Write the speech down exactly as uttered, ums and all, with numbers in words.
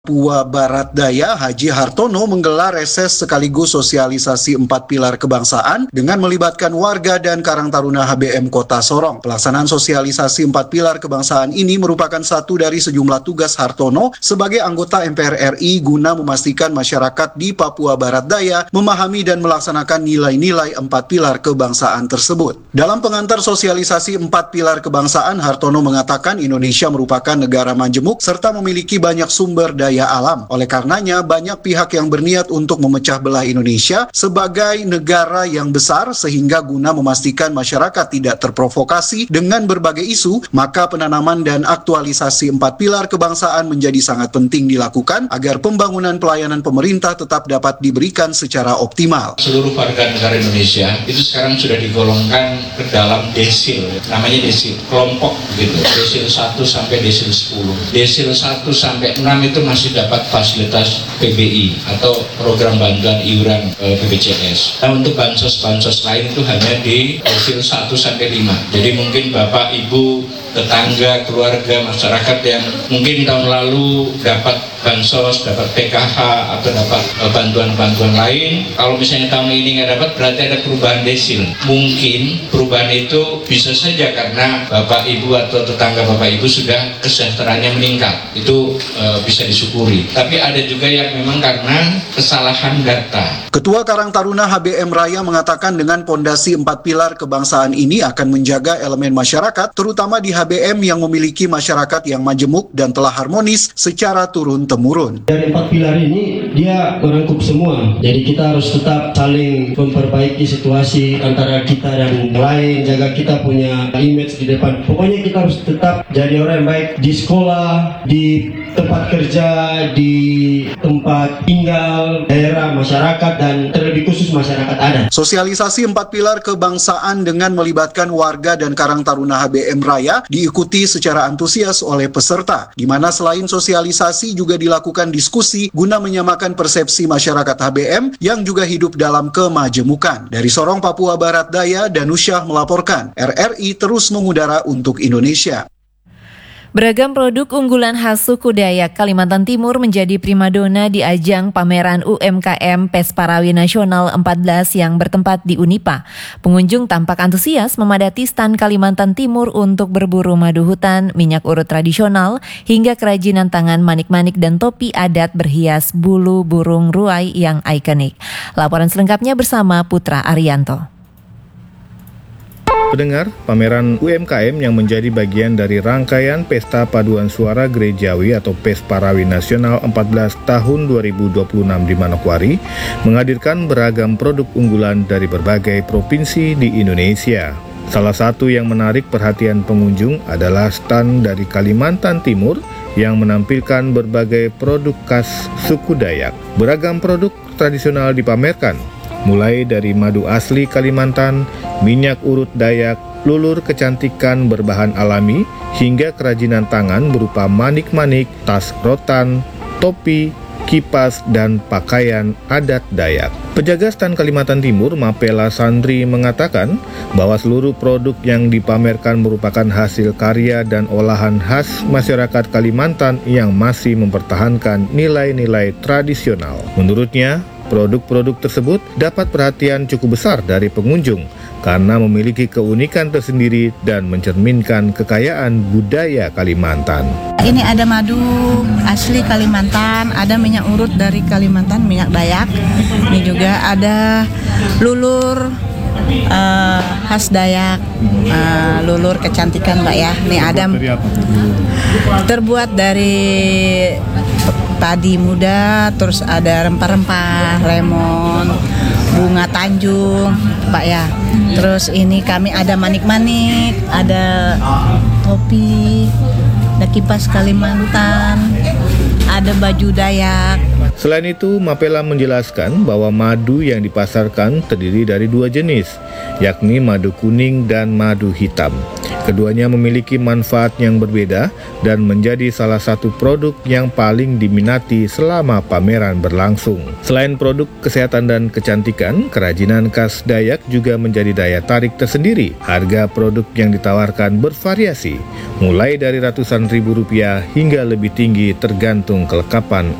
Papua Barat Daya Haji Hartono menggelar reses sekaligus sosialisasi empat pilar kebangsaan dengan melibatkan warga dan Karang Taruna H B M Kota Sorong. Pelaksanaan sosialisasi empat pilar kebangsaan ini merupakan satu dari sejumlah tugas Hartono sebagai anggota M P R R I guna memastikan masyarakat di Papua Barat Daya memahami dan melaksanakan nilai-nilai empat pilar kebangsaan tersebut. Dalam pengantar sosialisasi empat pilar kebangsaan, Hartono mengatakan Indonesia merupakan negara majemuk serta memiliki banyak sumber daya alam. Oleh karenanya, banyak pihak yang berniat untuk memecah belah Indonesia sebagai negara yang besar sehingga guna memastikan masyarakat tidak terprovokasi dengan berbagai isu, maka penanaman dan aktualisasi empat pilar kebangsaan menjadi sangat penting dilakukan agar pembangunan pelayanan pemerintah tetap dapat diberikan secara optimal. Seluruh warga negara Indonesia itu sekarang sudah digolongkan ke dalam desil, namanya desil, kelompok gitu, desil satu sampai desil sepuluh. Desil satu sampai enam itu masih masih dapat fasilitas P B I atau program bantuan iuran e, B P J S. Nah, untuk bansos-bansos lain itu hanya di desil satu sampai lima. Jadi mungkin Bapak, Ibu, tetangga, keluarga, masyarakat yang mungkin tahun lalu dapat bansos, dapat P K H atau dapat e, bantuan-bantuan lain. Kalau misalnya tahun ini nggak dapat, berarti ada perubahan desil. Mungkin perubahan itu bisa saja karena Bapak, Ibu atau tetangga Bapak, Ibu sudah kesejahteraannya meningkat. Itu e, bisa disyukuri. Tapi ada juga yang memang karena kesalahan data. Ketua Karang Taruna H B M Raya mengatakan dengan pondasi empat pilar kebangsaan ini akan menjaga elemen masyarakat, terutama di H B M yang memiliki masyarakat yang majemuk dan telah harmonis secara turun-temurun. Dari empat pilar ini dia merangkup semua. Jadi kita harus tetap saling memperbaiki situasi antara kita dan lain, jaga kita punya image di depan. Pokoknya kita harus tetap jadi orang yang baik di sekolah, di tempat kerja, di tempat tinggal, daerah, masyarakat, dan terlebih khusus masyarakat adat. Sosialisasi empat pilar kebangsaan dengan melibatkan warga dan Karang Taruna H B M Raya diikuti secara antusias oleh peserta, di mana selain sosialisasi juga dilakukan diskusi guna menyamakan persepsi masyarakat H B M yang juga hidup dalam kemajemukan. Dari Sorong, Papua Barat Daya, Danusyah melaporkan, R R I terus mengudara untuk Indonesia. Beragam produk unggulan khas suku Dayak Kalimantan Timur menjadi primadona di ajang pameran U M K M Pesparawi Nasional empat belas yang bertempat di Unipa. Pengunjung tampak antusias memadati stan Kalimantan Timur untuk berburu madu hutan, minyak urut tradisional, hingga kerajinan tangan manik-manik dan topi adat berhias bulu burung ruai yang ikonik. Laporan selengkapnya bersama Putra Arianto. Pendengar, pameran U M K M yang menjadi bagian dari rangkaian Pesta Paduan Suara Gerejawi atau Pesparawi Nasional empat belas tahun dua ribu dua puluh enam di Manokwari menghadirkan beragam produk unggulan dari berbagai provinsi di Indonesia. Salah satu yang menarik perhatian pengunjung adalah stan dari Kalimantan Timur yang menampilkan berbagai produk khas suku Dayak. Beragam produk tradisional dipamerkan, mulai dari madu asli Kalimantan, minyak urut Dayak, lulur kecantikan berbahan alami, hingga kerajinan tangan berupa manik-manik, tas rotan, topi, kipas, dan pakaian adat Dayak. Penjaga stan Kalimantan Timur, Mapela Sandri, mengatakan bahwa seluruh produk yang dipamerkan merupakan hasil karya dan olahan khas masyarakat Kalimantan yang masih mempertahankan nilai-nilai tradisional. Menurutnya, produk-produk tersebut dapat perhatian cukup besar dari pengunjung karena memiliki keunikan tersendiri dan mencerminkan kekayaan budaya Kalimantan. Ini ada madu asli Kalimantan, ada minyak urut dari Kalimantan, minyak Dayak. Ini juga ada lulur uh, khas Dayak, uh, lulur kecantikan Mbak ya. Ini ada terbuat dari padi muda, terus ada rempah-rempah, lemon, bunga Tanjung, Pak ya. Terus ini kami ada manik-manik, ada topi, ada kipas Kalimantan, ada baju Dayak. Selain itu, Mapela menjelaskan bahwa madu yang dipasarkan terdiri dari dua jenis, yakni madu kuning dan madu hitam. Keduanya memiliki manfaat yang berbeda dan menjadi salah satu produk yang paling diminati selama pameran berlangsung. Selain produk kesehatan dan kecantikan, kerajinan khas Dayak juga menjadi daya tarik tersendiri. Harga produk yang ditawarkan bervariasi, mulai dari ratusan ribu rupiah hingga lebih tinggi tergantung kelengkapan